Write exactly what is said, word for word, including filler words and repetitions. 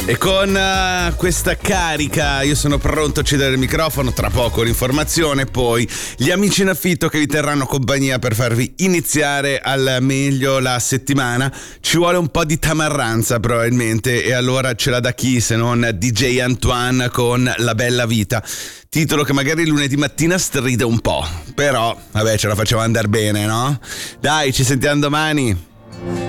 E con uh, questa carica io sono pronto a cedere il microfono, tra poco l'informazione, poi gli amici in affitto che vi terranno compagnia per farvi iniziare al meglio la settimana. Ci vuole un po' di tamarranza probabilmente, e allora ce l'ha da chi se non D J Antoine con La Bella Vita, titolo che magari lunedì mattina stride un po', però vabbè, ce la facciamo andare bene, no? Dai, ci sentiamo domani.